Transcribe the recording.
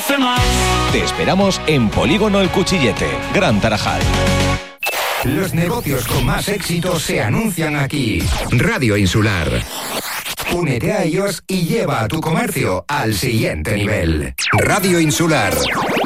Te esperamos en Polígono El Cuchillete, Gran Tarajal. Los negocios con más éxito se anuncian aquí. Radio Insular. Únete a ellos y lleva a tu comercio al siguiente nivel. Radio Insular.